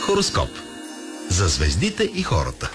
Хороскоп за звездите и хората.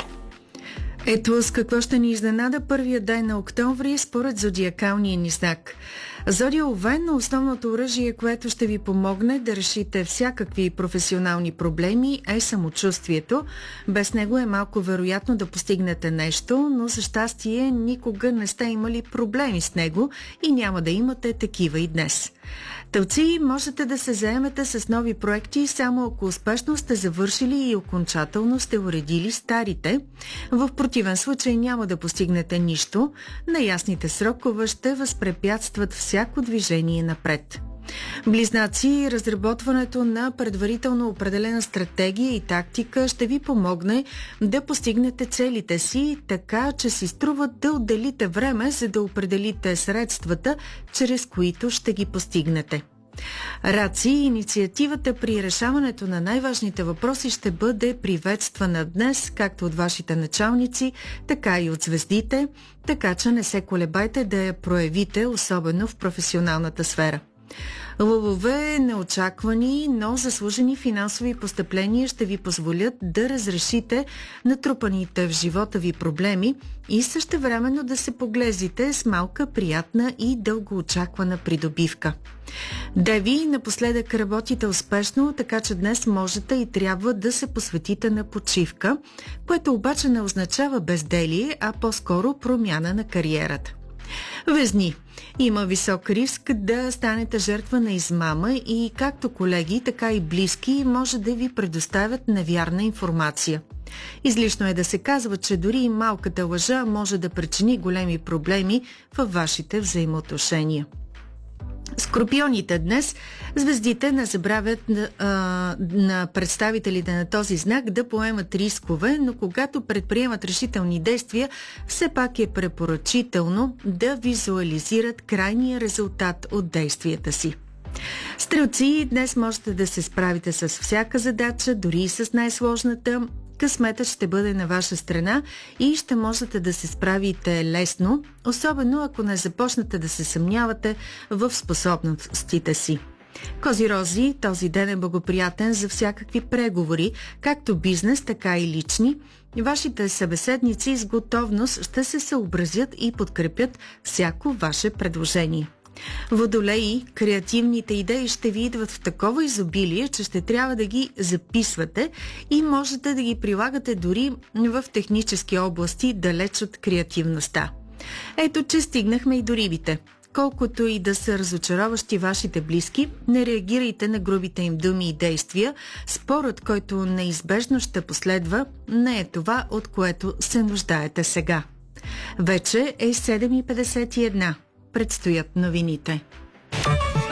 Ето с какво ще ни изненада първият ден на октомври според зодиакалния ни знак. Зодия Овен, основното оръжие, което ще ви помогне да решите всякакви професионални проблеми, е самочувствието. Без него е малко вероятно да постигнете нещо, но за щастие никога не сте имали проблеми с него и няма да имате такива и днес. Телци, можете да се заемете с нови проекти само ако успешно сте завършили и окончателно сте уредили старите. В противен случай няма да постигнете нищо. Неясните срокове ще възпрепятстват всяко движение напред. Близнаци, разработването на предварително определена стратегия и тактика ще ви помогне да постигнете целите си, така че си струва да отделите време, за да определите средствата, чрез които ще ги постигнете. Раци, инициативата при решаването на най-важните въпроси ще бъде приветствана днес, както от вашите началници, така и от звездите, така че не се колебайте да я проявите, особено в професионалната сфера. Лъвове, неочаквани, но заслужени финансови постъпления ще ви позволят да разрешите натрупаните в живота ви проблеми и същевременно да се поглезите с малка, приятна и дългоочаквана придобивка. Деви, напоследък работите успешно, така че днес можете и трябва да се посветите на почивка, което обаче не означава безделие, а по-скоро промяна на кариерата. Везни. Има висок риск да станете жертва на измама и както колеги, така и близки може да ви предоставят невярна информация. Излишно е да се казва, че дори и малката лъжа може да причини големи проблеми във вашите взаимоотношения. Скорпионите днес, звездите не забравят на представителите на този знак да поемат рискове, но когато предприемат решителни действия, все пак е препоръчително да визуализират крайния резултат от действията си. Стрелци, днес можете да се справите с всяка задача, дори и с най-сложната. Късметът ще бъде на ваша страна и ще можете да се справите лесно, особено ако не започнете да се съмнявате в способностите си. Козирози, този ден е благоприятен за всякакви преговори, както бизнес, така и лични. Вашите събеседници с готовност ще се съобразят и подкрепят всяко ваше предложение. Водолеи, креативните идеи ще ви идват в такова изобилие, че ще трябва да ги записвате и можете да ги прилагате дори в технически области, далеч от креативността. Ето, че стигнахме и до рибите. Колкото и да са разочароващи вашите близки, не реагирайте на грубите им думи и действия. Спорът, който неизбежно ще последва, не е това, от което се нуждаете сега. Вече е 7:51. Предстоят новините.